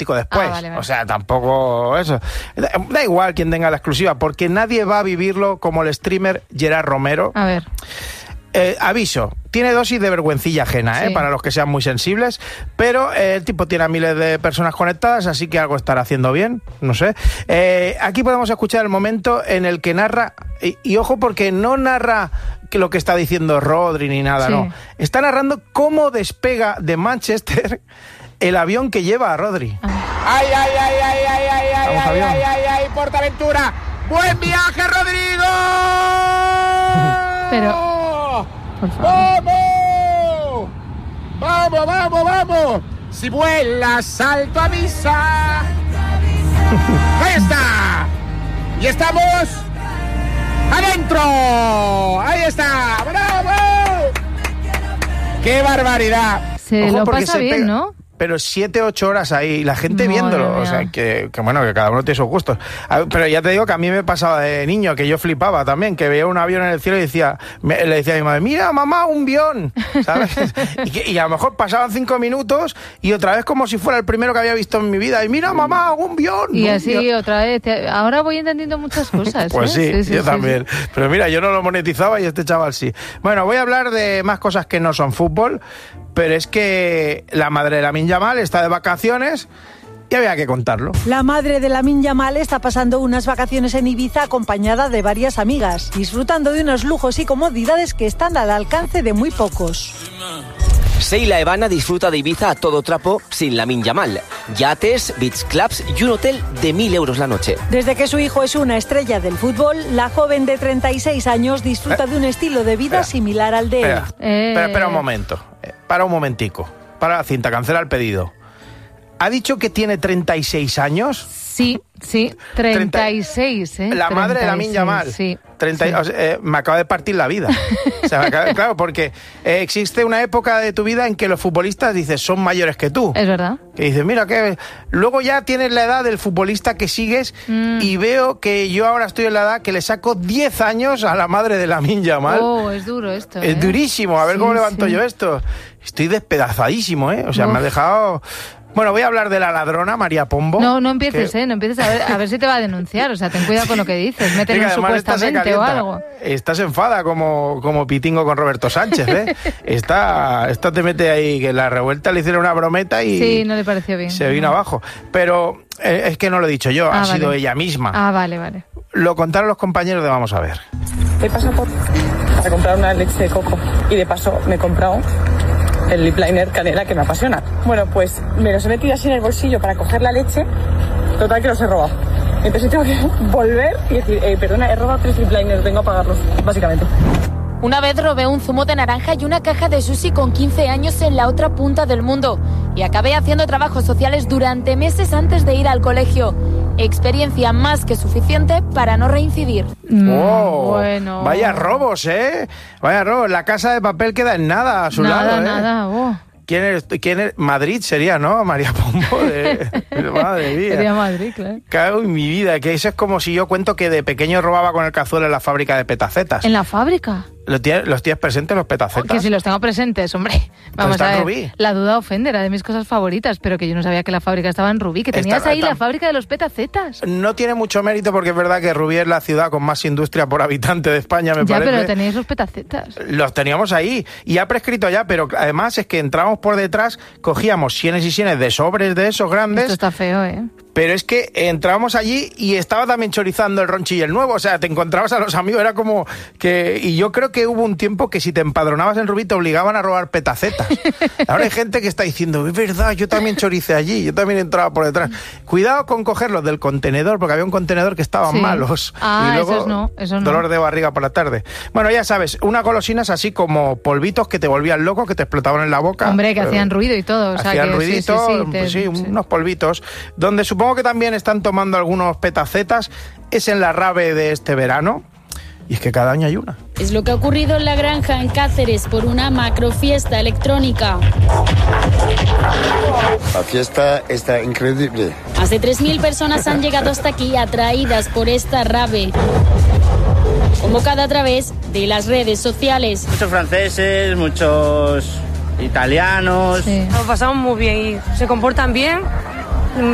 automático después. Vale. O sea, tampoco eso. Da igual quien tenga la exclusiva, porque nadie va a vivirlo como el streamer Gerard Romero. A ver. Aviso, tiene dosis de vergüencilla ajena, Sí. para los que sean muy sensibles, pero el tipo tiene a miles de personas conectadas, así que algo estará haciendo bien, no sé. Aquí podemos escuchar el momento en el que narra, y ojo porque no narra lo que está diciendo Rodri ni nada, Sí. no. Está narrando cómo despega de Manchester el avión que lleva a Rodri. ¡Ay, ay, ay, ay, ay, ay, ay, Vamos, ay, avión. ay, ay, ay, Portaventura! ¡Buen viaje, Rodrigo! Pero, por favor. ¡Vamos! ¡Vamos, vamos, vamos! Si vuelas, salto avisa. ¡Ahí está! ¡Y estamos adentro! ¡Ahí está! ¡Bravo! ¡Qué barbaridad! Se Ojo, lo porque pasa se bien, pega- ¿no? Pero 7-8 horas ahí, la gente Madre viéndolo, mía. o sea, que bueno, que cada uno tiene sus gustos. Pero ya te digo que a mí me pasaba de niño, que yo flipaba también, que veía un avión en el cielo y le decía a mi madre, mira mamá, un avión, ¿sabes? y a lo mejor pasaban 5 minutos y otra vez como si fuera el primero que había visto en mi vida, y mira mamá, un avión. Y un así avión. otra vez. Ahora voy entendiendo muchas cosas. Pues sí, yo sí. también. Pero mira, yo no lo monetizaba y este chaval sí. Bueno, voy a hablar de más cosas que no son fútbol, pero es que la madre de Lamine Yamal está de vacaciones y había que contarlo. La madre de Lamine Yamal está pasando unas vacaciones en Ibiza acompañada de varias amigas, disfrutando de unos lujos y comodidades que están al alcance de muy pocos. Sheila Evana disfruta de Ibiza a todo trapo sin Lamine Yamal. Yates, beach clubs y un hotel de 1.000 euros la noche. Desde que su hijo es una estrella del fútbol, la joven de 36 años disfruta de un estilo de vida similar al de él. Espera un momento. Para un momentico. Para la cinta, cancela el pedido. ¿Ha dicho que tiene 36 años? Sí, 36, ¿eh? La madre de Lamine Yamal. Sí. 30, sí. o sea, me acaba de partir la vida. O sea, claro, porque existe una época de tu vida en que los futbolistas, dices, son mayores que tú. Es verdad. Que dices, mira, que luego ya tienes la edad del futbolista que sigues y veo que yo ahora estoy en la edad que le saco 10 años a la madre de Lamine Yamal. Oh, es duro esto. Es durísimo, a ver Sí, cómo levanto sí. yo esto. Estoy despedazadísimo, ¿eh? O sea, Uf. me ha dejado... Bueno, voy a hablar de la ladrona, María Pombo. No empieces, no empieces a ver si te va a denunciar. O sea, ten cuidado con lo que dices. Métele un Además, esta se supuestamente o calienta. algo. Estás enfada como Pitingo con Roberto Sánchez, ¿eh? Esta te mete ahí, que la revuelta le hicieron una brometa y... Sí, no le pareció bien. Se vino abajo. Pero es que no lo he dicho yo, ha sido ella misma. Ah, vale. Lo contaron los compañeros de Vamos a ver. He pasado para comprar una leche de coco y de paso me he comprado el lip liner canela que me apasiona. Bueno, pues me los he metido así en el bolsillo para coger la leche. Total que los he robado. Entonces tengo que volver y decir, perdona, he robado 3 lip liners, vengo a pagarlos, básicamente. Una vez robé un zumo de naranja y una caja de sushi con 15 años en la otra punta del mundo. Y acabé haciendo trabajos sociales durante meses antes de ir al colegio. Experiencia más que suficiente para no reincidir. Bueno. Vaya robos, ¿eh? Vaya robos. La Casa de Papel queda en nada a su lado, ¿eh? Nada. ¿Quién es? Madrid sería, ¿no? María Pombo. Madre mía. Sería Madrid, claro. Cago en mi vida, que eso es como si yo cuento que de pequeño robaba con el cazuelo en la fábrica de petacetas. ¿En la fábrica? ¿Los tienes presentes los petacetas? Que si los tengo presentes, hombre. Vamos está a en ver. Rubí. La duda ofende, era de mis cosas favoritas, pero que yo no sabía que la fábrica estaba en Rubí, que tenías ahí la fábrica de los petacetas. No tiene mucho mérito porque es verdad que Rubí es la ciudad con más industria por habitante de España, me ya, parece. pero tenéis los petacetas. Los teníamos ahí y ha prescrito ya, pero además es que entramos por detrás, cogíamos sienes y sienes de sobres de esos grandes. Esto está feo, ¿eh? Pero es que entrábamos allí y estaba también chorizando el Ronchi y el Nuevo, o sea, te encontrabas a los amigos, era como que... Y yo creo que hubo un tiempo que si te empadronabas en Rubí te obligaban a robar petacetas. Ahora hay gente que está diciendo, es verdad, yo también choricé allí, yo también entraba por detrás. Cuidado con cogerlos del contenedor, porque había un contenedor que estaban malos. Ah, y luego, esos no. dolor de barriga por la tarde. Bueno, ya sabes, unas golosinas así como polvitos que te volvían loco, que te explotaban en la boca. Hombre, que hacían ruido y todo. O sea, hacían que ruidito, sí, unos polvitos, donde supongo que también están tomando algunos petacetas, es en la rave de este verano, y es que cada año hay una. Es lo que ha ocurrido en La Granja, en Cáceres, por una macrofiesta electrónica. La fiesta está increíble. Más de 3.000 personas han llegado hasta aquí atraídas por esta rave, convocada a través de las redes sociales. Muchos franceses, muchos italianos. Lo pasamos muy bien y se comportan bien